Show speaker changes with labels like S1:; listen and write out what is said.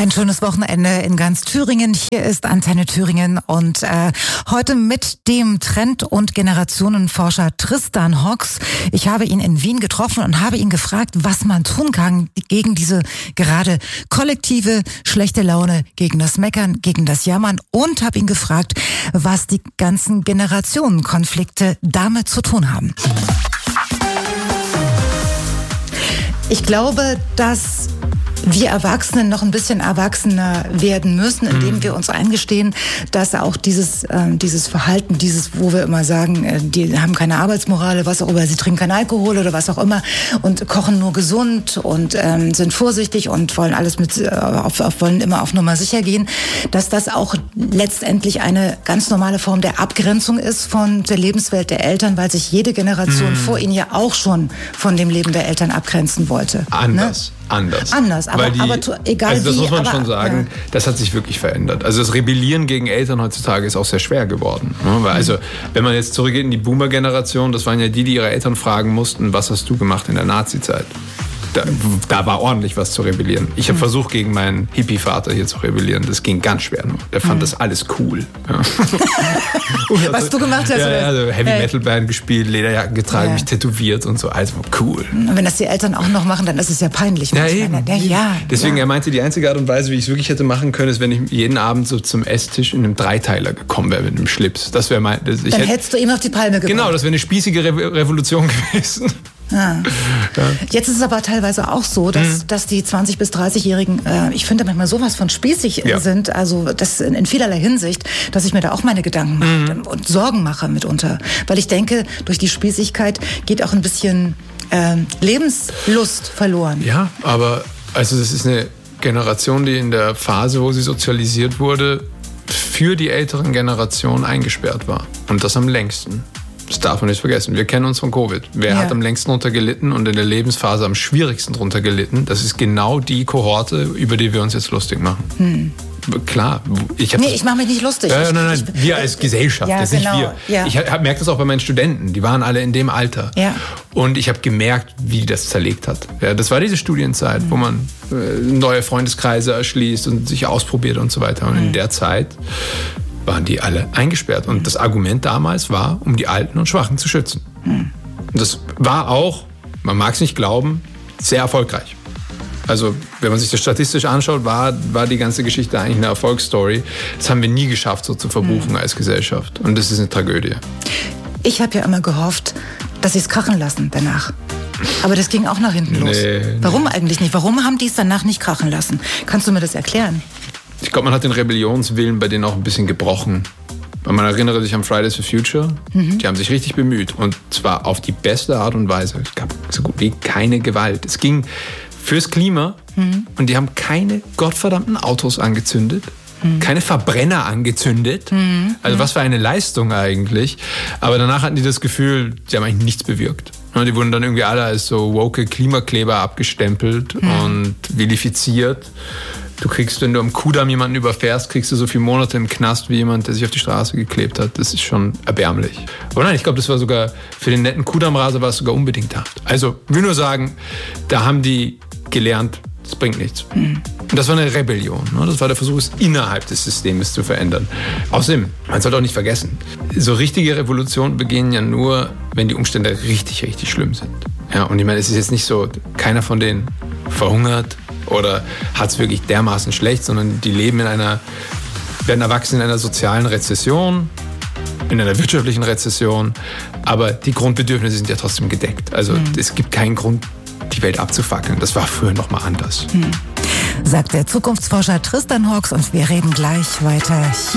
S1: Ein schönes Wochenende in ganz Thüringen. Hier ist Antenne Thüringen und heute mit dem Trend- und Generationenforscher Tristan Hocks. Ich habe ihn in Wien getroffen und habe ihn gefragt, was man tun kann gegen diese gerade kollektive schlechte Laune, gegen das Meckern, gegen das Jammern und habe ihn gefragt, was die ganzen Generationenkonflikte damit zu tun haben. Ich glaube, dass wir Erwachsenen noch ein bisschen erwachsener werden müssen, indem wir uns eingestehen, dass auch dieses Verhalten, wo wir immer sagen, die haben keine Arbeitsmoral, was auch immer, sie trinken keinen Alkohol oder was auch immer und kochen nur gesund und sind vorsichtig und wollen alles wollen immer auf Nummer sicher gehen, dass das auch letztendlich eine ganz normale Form der Abgrenzung ist von der Lebenswelt der Eltern, weil sich jede Generation vor ihnen ja auch schon von dem Leben der Eltern abgrenzen wollte.
S2: Anders, aber egal
S1: also
S2: das
S1: wie,
S2: muss man schon sagen, das hat sich wirklich verändert. Also das Rebellieren gegen Eltern heutzutage ist auch sehr schwer geworden. Ne? Weil also, wenn man jetzt zurückgeht in die Boomer-Generation, das waren ja die ihre Eltern fragen mussten, was hast du gemacht in der Nazi-Zeit? Da war ordentlich was zu rebellieren. Ich habe versucht, gegen meinen Hippie-Vater hier zu rebellieren. Das ging ganz schwer nur. Der fand das alles cool. Ja.
S1: Was du gemacht hast?
S2: Ja, also Heavy-Metal-Band gespielt, Lederjacken getragen, mich tätowiert und so. Also cool.
S1: Und wenn das die Eltern auch noch machen, dann ist es ja peinlich.
S2: Deswegen, er meinte, die einzige Art und Weise, wie ich es wirklich hätte machen können, ist, wenn ich jeden Abend so zum Esstisch in einem Dreiteiler gekommen wäre mit einem Schlips. Das wäre
S1: hättest du ihm auf die Palme gebracht.
S2: Genau, das wäre eine spießige Revolution gewesen.
S1: Ja. Jetzt ist es aber teilweise auch so, dass die 20- bis 30-Jährigen, ich finde manchmal sowas von spießig sind, also das in vielerlei Hinsicht, dass ich mir da auch meine Gedanken mache und Sorgen mache mitunter. Weil ich denke, durch die Spießigkeit geht auch ein bisschen Lebenslust verloren.
S2: Ja, aber also das ist eine Generation, die in der Phase, wo sie sozialisiert wurde, für die älteren Generationen eingesperrt war. Und das am längsten. Das darf man nicht vergessen. Wir kennen uns von Covid. Wer hat am längsten drunter gelitten und in der Lebensphase am schwierigsten drunter gelitten? Das ist genau die Kohorte, über die wir uns jetzt lustig machen. Klar. Ich
S1: mache mich nicht lustig.
S2: Nein. Wir als Gesellschaft, das ist nicht wir. Ja. Ich merke das auch bei meinen Studenten. Die waren alle in dem Alter. Ja. Und ich habe gemerkt, wie das zerlegt hat. Ja, das war diese Studienzeit, wo man neue Freundeskreise erschließt und sich ausprobiert und so weiter. Und in der Zeit waren die alle eingesperrt. Und das Argument damals war, um die Alten und Schwachen zu schützen. Und das war auch, man mag es nicht glauben, sehr erfolgreich. Also, wenn man sich das statistisch anschaut, war die ganze Geschichte eigentlich eine Erfolgsstory. Das haben wir nie geschafft, so zu verbuchen als Gesellschaft. Und das ist eine Tragödie.
S1: Ich habe ja immer gehofft, dass sie es krachen lassen danach. Aber das ging auch nach hinten los. Warum eigentlich nicht? Warum haben die es danach nicht krachen lassen? Kannst du mir das erklären?
S2: Ich glaube, man hat den Rebellionswillen bei denen auch ein bisschen gebrochen. Man erinnere sich an Fridays for Future. Die haben sich richtig bemüht. Und zwar auf die beste Art und Weise. Es gab so gut wie keine Gewalt. Es ging fürs Klima. Und die haben keine gottverdammten Autos angezündet. Keine Verbrenner angezündet. Also was für eine Leistung eigentlich. Aber danach hatten die das Gefühl, sie haben eigentlich nichts bewirkt. Die wurden dann irgendwie alle als so woke Klimakleber abgestempelt und vilifiziert. Du kriegst, wenn du am Kudamm jemanden überfährst, kriegst du so viele Monate im Knast wie jemand, der sich auf die Straße geklebt hat. Das ist schon erbärmlich. Aber nein, ich glaube, das war sogar, für den netten Kudammraser war es sogar unbedingt haft. Also, ich will nur sagen, da haben die gelernt, das bringt nichts. Und das war eine Rebellion. Das war der Versuch, es innerhalb des Systems zu verändern. Außerdem, man sollte auch nicht vergessen, so richtige Revolutionen beginnen ja nur, wenn die Umstände richtig, richtig schlimm sind. Ja, und ich meine, es ist jetzt nicht so, keiner von denen verhungert oder hat es wirklich dermaßen schlecht, sondern die werden erwachsen in einer sozialen Rezession, in einer wirtschaftlichen Rezession, aber die Grundbedürfnisse sind ja trotzdem gedeckt. Also es gibt keinen Grund, die Welt abzufackeln. Das war früher noch mal anders.
S1: Sagt der Zukunftsforscher Tristan Hocks und wir reden gleich weiter.